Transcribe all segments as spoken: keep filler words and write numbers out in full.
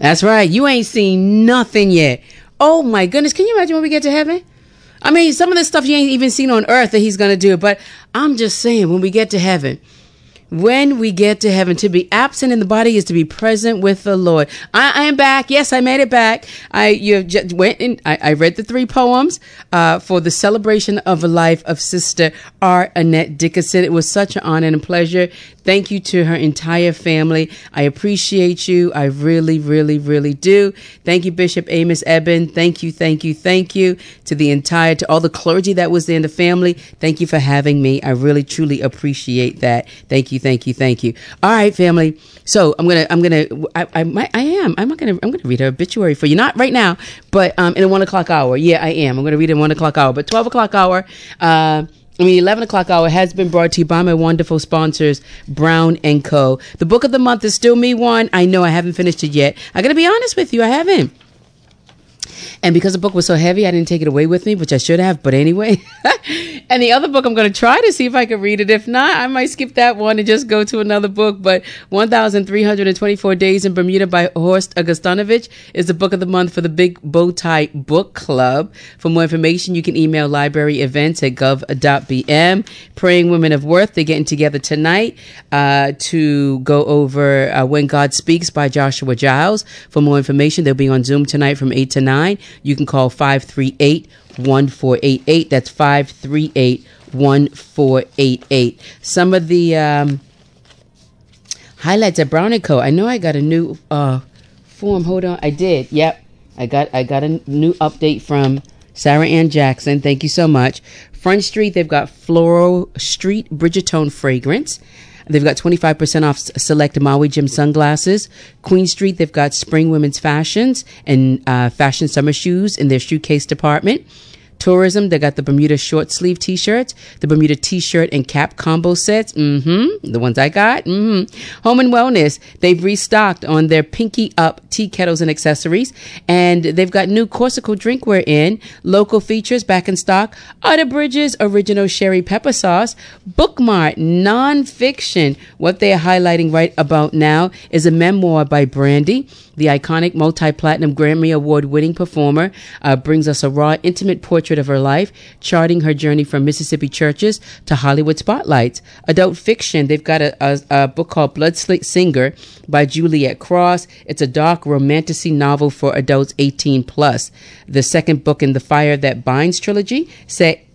That's right. You ain't seen nothing yet. Oh my goodness. Can you imagine when we get to heaven? I mean, some of the stuff you ain't even seen on earth that he's going to do. But I'm just saying, when we get to heaven, when we get to heaven, to be absent in the body is to be present with the Lord. I, I am back. Yes, I made it back. I you just went in. I, I read the three poems uh, for the celebration of a life of Sister R. Annette Dickerson. It was such an honor and a pleasure. Thank you to her entire family. I appreciate you. I really, really, really do. Thank you, Bishop Amos Eben. Thank you, thank you, thank you to the entire, to all the clergy that was there in the family. Thank you for having me. I really, truly appreciate that. Thank you, thank you, thank you. All right, family. So I'm gonna, I'm gonna, I, I, might, I am, I'm not gonna, I'm gonna read her obituary for you. Not right now, but um, in the one o'clock hour. Yeah, I am. I'm gonna read it in one o'clock hour. But twelve o'clock hour. Uh, I mean, eleven o'clock hour has been brought to you by my wonderful sponsors, Brown and Co. The book of the month is still me one. I know I haven't finished it yet. I got to be honest with you. I haven't. And because the book was so heavy, I didn't take it away with me, which I should have. But anyway, and the other book, I'm going to try to see if I can read it. If not, I might skip that one and just go to another book. But one thousand three hundred twenty-four Days in Bermuda by Horst Augustanovich is the book of the month for the Big Bow Tie Book Club. For more information, you can email library events at gov dot b m. Praying Women of Worth, they're getting together tonight uh, to go over uh, When God Speaks by Joshua Giles. For more information, they'll be on Zoom tonight from eight to nine. You can call five three eight, one four eight eight. That's five three eight, one four eight eight. Some of the um, highlights at Brown and Co. I know I got a new uh, form. Hold on. I did. Yep. I got I got a new update from Sarah Ann Jackson. Thank you so much. Front Street, they've got Floral Street Bridgertone fragrance. They've got twenty-five percent off select Maui Jim sunglasses. Queen Street, they've got spring women's fashions and uh, fashion summer shoes in their shoe case department. Tourism, they got the Bermuda short sleeve t-shirts, the Bermuda t-shirt and cap combo sets. Mm-hmm. The ones I got. Mm-hmm. Home and Wellness, they've restocked on their Pinky Up tea kettles and accessories. And they've got new Corsical drinkware in. Local features back in stock. Utter Bridges Original Sherry Pepper Sauce. Bookmart Nonfiction. What they are highlighting right about now is a memoir by Brandy. The iconic multi-platinum Grammy Award-winning performer uh, brings us a raw, intimate portrait of her life, charting her journey from Mississippi churches to Hollywood spotlights. Adult fiction, they've got a, a, a book called Blood Slit Singer by Juliet Cross. It's a dark romantasy novel for adults eighteen plus. The second book in the Fire That Binds trilogy, set,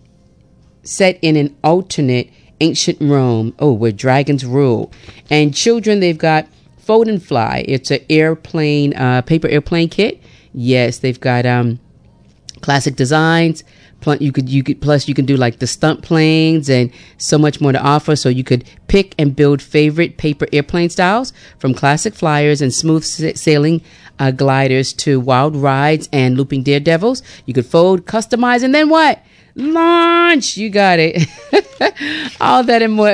set in an alternate ancient Rome, oh, where dragons rule. And children, they've got Fold and Fly. It's an airplane, uh, paper airplane kit. Yes, they've got um, classic designs. You could, you could, plus you can do like the stunt planes and so much more to offer. So you could pick and build favorite paper airplane styles, from classic flyers and smooth sailing uh, gliders to wild rides and looping daredevils. You could fold, customize, and then what? Launch. You got it. All that and more